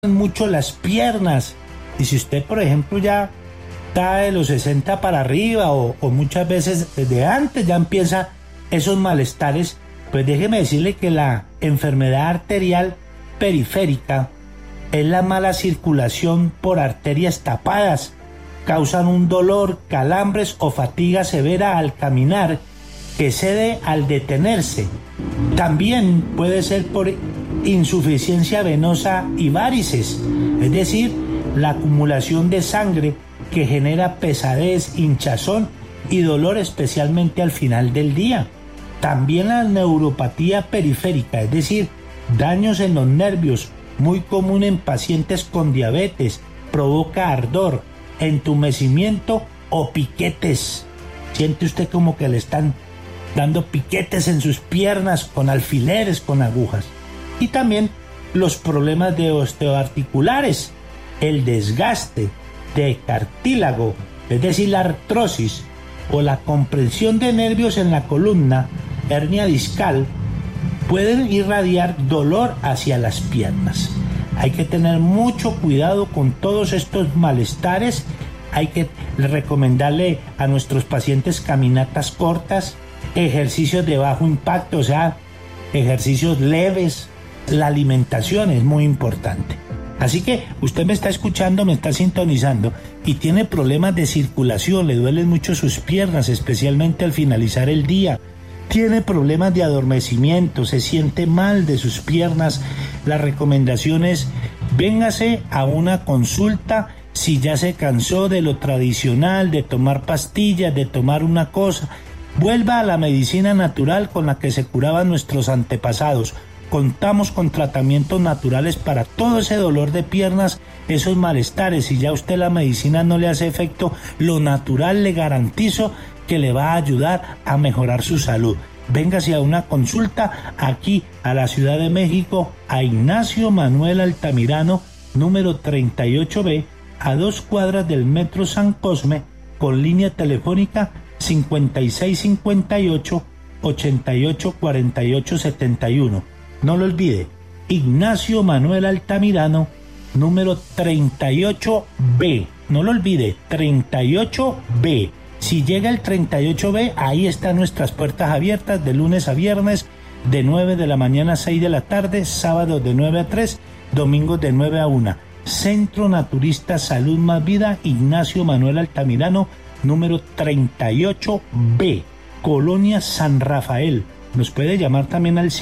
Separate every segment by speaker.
Speaker 1: mucho las piernas. Y si usted, por ejemplo, ya está de los 60 para arriba o muchas veces desde antes ya empieza esos malestares, pues déjeme decirle que la enfermedad arterial periférica es la mala circulación por arterias tapadas. Causan un dolor, calambres o fatiga severa al caminar que cede al detenerse. También puede ser por insuficiencia venosa y varices, es decir, la acumulación de sangre que genera pesadez, hinchazón y dolor especialmente al final del día. También la neuropatía periférica, es decir, daños en los nervios, muy común en pacientes con diabetes, provoca ardor, entumecimiento o piquetes. Siente usted como que le están dando piquetes en sus piernas con alfileres, con agujas. Y también los problemas de osteoarticulares, el desgaste de cartílago, es decir, la artrosis o la compresión de nervios en la columna, hernia discal, pueden irradiar dolor hacia las piernas. Hay que tener mucho cuidado con todos estos malestares. Hay que recomendarle a nuestros pacientes caminatas cortas, ejercicios de bajo impacto, o sea, ejercicios leves. La alimentación es muy importante. Así que usted me está escuchando, me está sintonizando y tiene problemas de circulación, le duelen mucho sus piernas, especialmente al finalizar el día. Tiene problemas de adormecimiento, se siente mal de sus piernas. La recomendación es, véngase a una consulta si ya se cansó de lo tradicional, de tomar pastillas, de tomar una cosa. Vuelva a la medicina natural con la que se curaban nuestros antepasados. Contamos con tratamientos naturales para todo ese dolor de piernas, esos malestares. Si ya usted la medicina no le hace efecto, lo natural le garantizo que le va a ayudar a mejorar su salud. Véngase a una consulta aquí a la Ciudad de México, a Ignacio Manuel Altamirano, número 38B, a 2 cuadras del Metro San Cosme, con línea telefónica 5658-884871. No lo olvide, Ignacio Manuel Altamirano, número 38B. No lo olvide, 38B. Si llega el 38B, ahí están nuestras puertas abiertas de lunes a viernes, de 9 de la mañana a 6 de la tarde, sábados de 9 a 3, domingos de 9 a 1. Centro Naturista Salud Más Vida, Ignacio Manuel Altamirano, número 38B, Colonia San Rafael. Nos puede llamar también al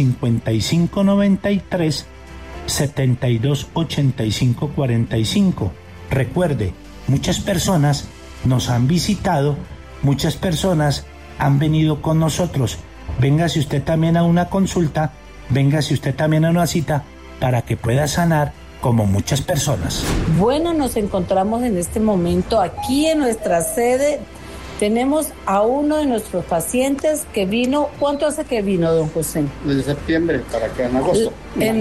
Speaker 1: 5593-728545. Recuerde, muchas personas nos han visitado, muchas personas han venido con nosotros. Véngase usted también a una consulta, véngase usted también a una cita para que pueda sanar como muchas personas.
Speaker 2: Bueno, nos encontramos en este momento aquí en nuestra sede. Tenemos a uno de nuestros pacientes que vino. ¿Cuánto hace que vino, don José?
Speaker 3: Desde septiembre para acá, en agosto.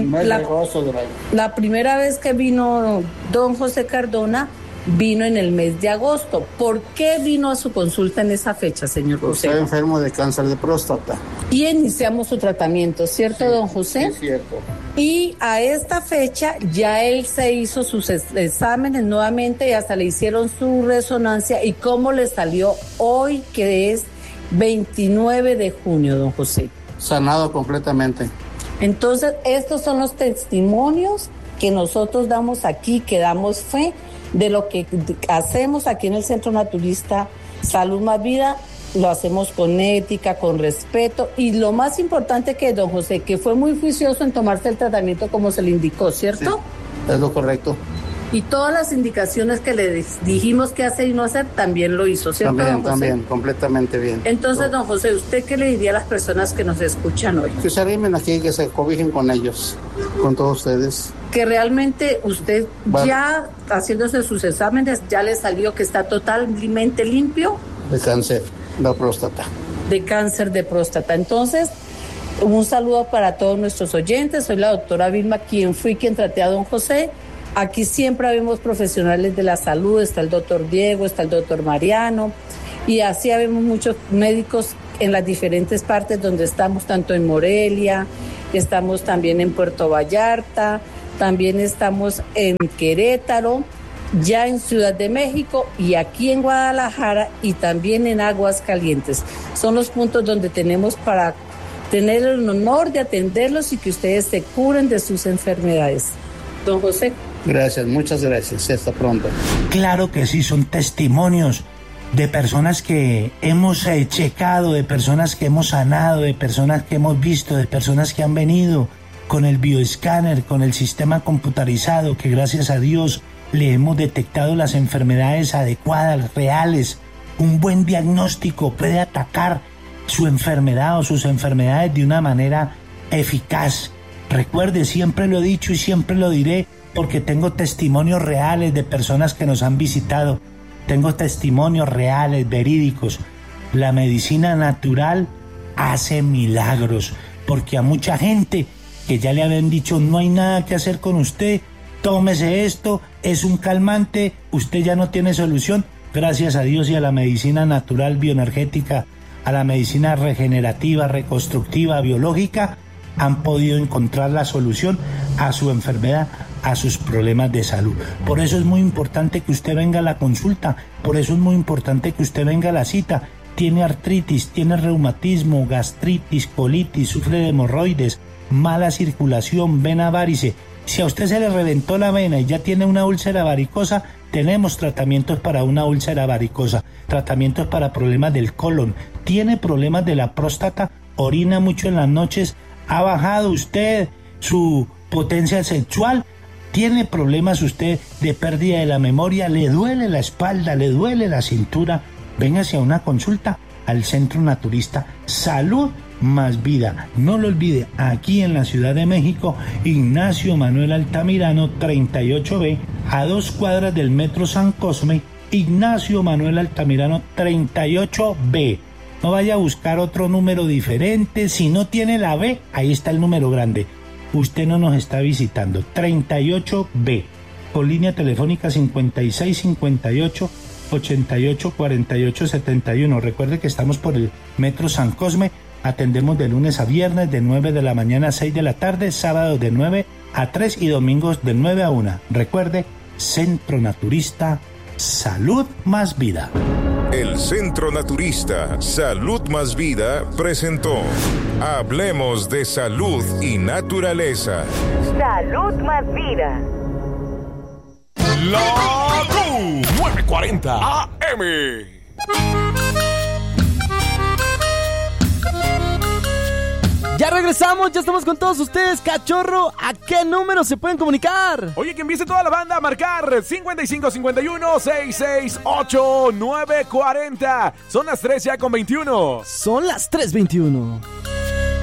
Speaker 2: La primera vez que vino don José Cardona vino en el mes de agosto. ¿Por qué vino a su consulta en esa fecha, señor José?
Speaker 3: Estoy enfermo de cáncer de próstata.
Speaker 2: Y iniciamos su tratamiento, ¿cierto,
Speaker 3: sí,
Speaker 2: don José?
Speaker 3: Sí, cierto.
Speaker 2: Y a esta fecha ya él se hizo sus exámenes nuevamente y hasta le hicieron su resonancia. ¿Y cómo le salió hoy, que es 29 de junio, don José?
Speaker 3: Sanado completamente.
Speaker 2: Entonces, estos son los testimonios que nosotros damos aquí, que damos fe de lo que hacemos aquí en el Centro Naturista Salud Más Vida. Lo hacemos con ética, con respeto, y lo más importante que don José, que fue muy juicioso en tomarse el tratamiento como se le indicó, ¿cierto?
Speaker 3: Sí, es lo correcto.
Speaker 2: Y todas las indicaciones que le dijimos qué hacer y no hacer, también lo hizo, ¿cierto, don José?
Speaker 3: También, completamente bien.
Speaker 2: Entonces, don José, ¿usted qué le diría a las personas que nos escuchan hoy?
Speaker 3: Que se arrimen aquí, que se cobijen con ellos, con todos ustedes.
Speaker 2: Que realmente usted ya haciéndose sus exámenes, ya le salió que está totalmente limpio.
Speaker 3: De cáncer. La próstata.
Speaker 2: De cáncer de próstata. Entonces, un saludo para todos nuestros oyentes. Soy la doctora Vilma, quien traté a don José. Aquí siempre habemos profesionales de la salud. Está el doctor Diego, está el doctor Mariano. Y así habemos muchos médicos en las diferentes partes donde estamos, tanto en Morelia, estamos también en Puerto Vallarta, también estamos en Querétaro, ya en Ciudad de México y aquí en Guadalajara y también en Aguascalientes. Son los puntos donde tenemos para tener el honor de atenderlos y que ustedes se curen de sus enfermedades. Don José.
Speaker 3: Gracias, muchas gracias. Hasta pronto.
Speaker 1: Claro que sí, son testimonios de personas que hemos checado, de personas que hemos sanado, de personas que hemos visto, de personas que han venido con el bioescáner, con el sistema computarizado, que gracias a Dios le hemos detectado las enfermedades adecuadas, reales. Un buen diagnóstico puede atacar su enfermedad o sus enfermedades de una manera eficaz. Recuerde, siempre lo he dicho y siempre lo diré, porque tengo testimonios reales de personas que nos han visitado. Tengo testimonios reales, verídicos. La medicina natural hace milagros, porque a mucha gente que ya le habían dicho no hay nada que hacer con usted, tómese esto, es un calmante, usted ya no tiene solución. Gracias a Dios y a la medicina natural bioenergética, a la medicina regenerativa, reconstructiva, biológica, han podido encontrar la solución a su enfermedad, a sus problemas de salud. Por eso es muy importante que usted venga a la consulta, por eso es muy importante que usted venga a la cita. Tiene artritis, tiene reumatismo, gastritis, colitis, sufre de hemorroides, mala circulación, vena varice. Si a usted se le reventó la vena y ya tiene una úlcera varicosa, tenemos tratamientos para una úlcera varicosa, tratamientos para problemas del colon, tiene problemas de la próstata, orina mucho en las noches, ha bajado usted su potencia sexual, tiene problemas usted de pérdida de la memoria, le duele la espalda, le duele la cintura, véngase a una consulta al Centro Naturista Salud Más Vida. No lo olvide, aquí en la Ciudad de México, Ignacio Manuel Altamirano 38B, a 2 cuadras del Metro San Cosme, Ignacio Manuel Altamirano 38B. No vaya a buscar otro número diferente, si no tiene la B, ahí está el número grande. Usted no nos está visitando, 38B, con línea telefónica 5658 88 48 71. Recuerde que estamos por el Metro San Cosme, atendemos de lunes a viernes de 9 de la mañana a 6 de la tarde, sábados de 9 a 3 y domingos de 9 a 1. Recuerde, Centro Naturista Salud Más Vida.
Speaker 4: El Centro Naturista Salud Más Vida presentó Hablemos de Salud y Naturaleza.
Speaker 5: Salud Más Vida.
Speaker 6: La 940 AM.
Speaker 7: Ya regresamos, ya estamos con todos ustedes, cachorro. ¿A qué número se pueden comunicar?
Speaker 6: Oye, que empiece toda la banda a marcar 5551-668-940. Son las 3 ya con 21.
Speaker 7: Son las 3:21.